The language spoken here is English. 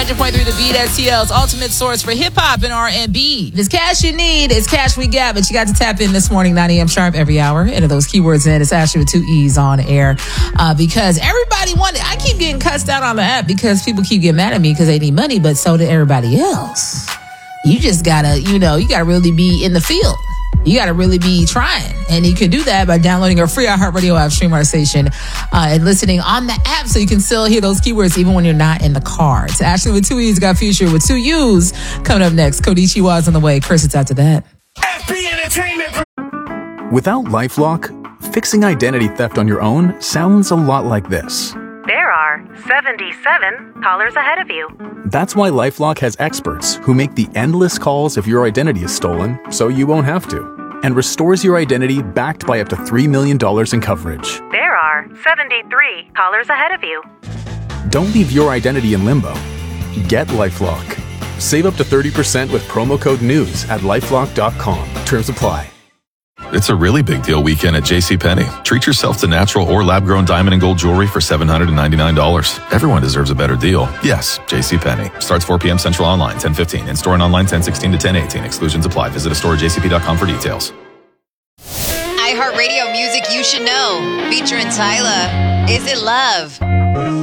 100.3 The Beat, STL's ultimate source for hip-hop and R&B. If it's cash you need, it's cash we got, but you got to tap in this morning, 9 a.m. sharp every hour. Enter those keywords in. It's Ashley with 2 E's on air because everybody wanted. I keep getting cussed out on the app because people keep getting mad at me because they need money, but so did everybody else. You just gotta, you gotta really be in the field. You got to really be trying. And you can do that by downloading our free iHeartRadio app, stream our station, and listening on the app so you can still hear those keywords even when you're not in the car. It's Ashley with 2 E's, got Future with 2 U's. Coming up next, Kodichiwa's on the way. Chris, it's after that. FB Entertainment. Without LifeLock, fixing identity theft on your own sounds a lot like this. There are 77 callers ahead of you. That's why LifeLock has experts who make the endless calls if your identity is stolen, so you won't have to, and restores your identity backed by up to $3 million in coverage. There are 73 callers ahead of you. Don't leave your identity in limbo. Get LifeLock. Save up to 30% with promo code NEWS at LifeLock.com. Terms apply. It's a really big deal weekend at JCPenney. Treat yourself to natural or lab-grown diamond and gold jewelry for $799. Everyone deserves a better deal. Yes, JCPenney. Starts 4 p.m. Central online, 10:15. In-store and online, 10:16 to 10:18. Exclusions apply. Visit a store at jcp.com for details. iHeartRadio music you should know. Featuring Tyla. Is It Love?